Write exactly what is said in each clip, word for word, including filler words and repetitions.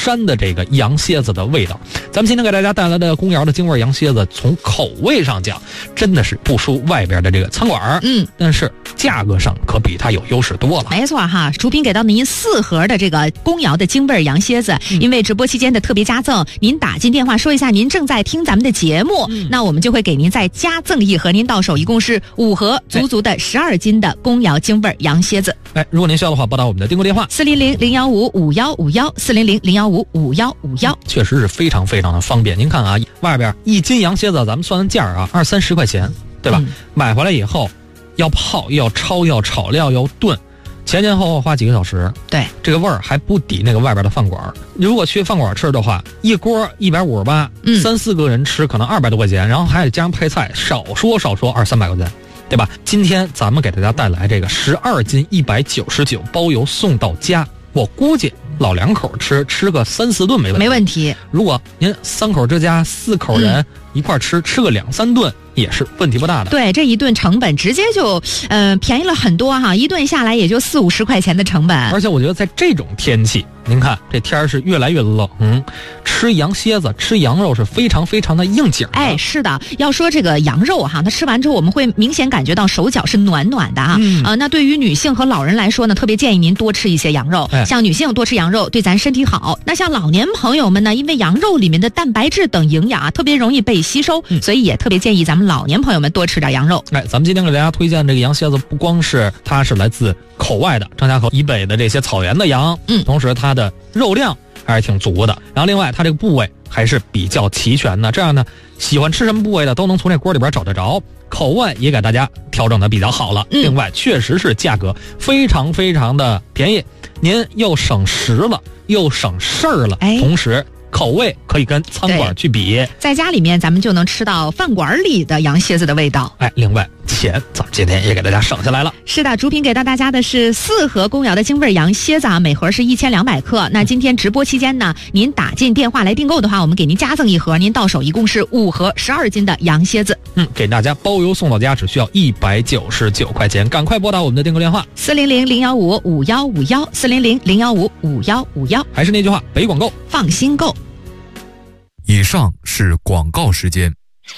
山的这个羊蝎子的味道。咱们今天给大家带来的公窑的京味羊蝎子，从口味上讲，真的是不输外边的这个餐馆，嗯，但是价格上可比它有优势多了。 没错哈，主品给到您四盒的这个公窑的京味羊蝎子，嗯、因为直播期间的特别加赠，您打进电话说一下您正在听咱们的节目，嗯、那我们就会给您再加赠一盒，您到手一共是五盒，足足的十二斤的公窑京味羊蝎子。 哎，如果您需要的话，拨打我们的订购电话四零零零幺五五幺五幺四零零零幺五五幺五幺， 确实是非常非常的方便。您看啊，外边一斤羊蝎子，咱们算算价啊，二三十块钱，对吧？嗯、买回来以后，要泡，要焯，要炒料，要炖，前前后后花几个小时。 对， 这个味儿还不抵那个外边的饭馆。如果去饭馆吃的话，一锅一百五十八，三四个人吃可能二百多块钱，然后还得加上配菜，少说少说二三百块钱。对吧？今天咱们给大家带来这个十二斤一百九十九，包邮送到家。我估计老两口吃吃个三四顿没问题。 没问题。 如果您三口之家四口人、嗯、一块吃，吃个两三顿也是问题不大的。 对，这一顿成本直接就呃便宜了很多哈，一顿下来也就四五十块钱的成本。 而且我觉得在这种天气，您看这天是越来越冷，嗯，吃羊蝎子吃羊肉是非常非常的应景的。 哎，是的，要说这个羊肉哈，它吃完之后我们会明显感觉到手脚是暖暖的啊。嗯、呃，那对于女性和老人来说呢，特别建议您多吃一些羊肉。哎、像女性多吃羊肉对咱身体好。那像老年朋友们呢，因为羊肉里面的蛋白质等营养啊，特别容易被吸收，嗯、所以也特别建议咱们老年朋友们多吃点羊肉。 哎，咱们今天给大家推荐这个羊蝎子，不光是它是来自口外的张家口以北的这些草原的羊，嗯，同时它的肉量还是挺足的，然后另外它这个部位还是比较齐全的，这样呢，喜欢吃什么部位的都能从这锅里边找得着，口味也给大家调整的比较好了。嗯、另外，确实是价格非常非常的便宜，您又省时了，又省事儿了，哎、同时口味可以跟餐馆去比， 在家里面咱们就能吃到饭馆里的羊蝎子的味道。 哎，另外钱咱们今天也给大家省下来了。 是的，主品给到大家的是四盒公窑的京味羊蝎子啊，每盒是一千两百克。那今天直播期间呢，您打进电话来订购的话，我们给您加赠一盒，您到手一共是五盒十二斤的羊蝎子。 嗯，给大家包邮送到家，只需要一百九十九块钱，赶快拨打我们的订购电话四零零零幺五五幺五幺四零零零幺五五幺五幺。 还是那句话，北广购， 放心购。 以上是广告时间。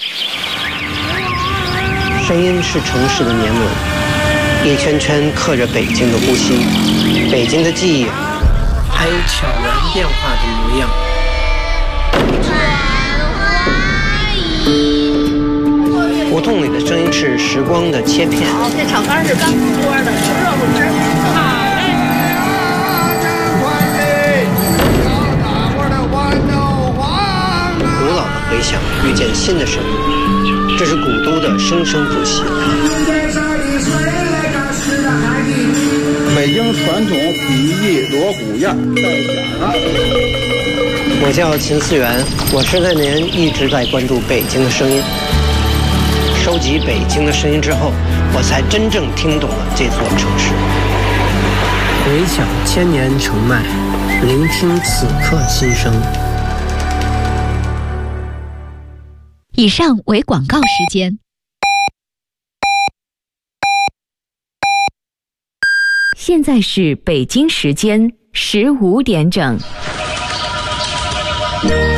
声音是城市的年轮，一圈圈刻着北京的呼吸，北京的记忆，还有悄然变化的模样。胡同里的声音是时光的切片。 好，这炒肝是刚出锅的，热乎吃。好嘞。 古老的回响遇见新的声音，这是古都的生生不息。 北京传统笔艺锣鼓样在讲啊。 我叫秦思源，我十三年一直在关注北京的声音，收集北京的声音之后，我才真正听懂了这座城市。回响千年城脉，聆听此刻心声。 以上为广告时间。现在是北京时间十五点整。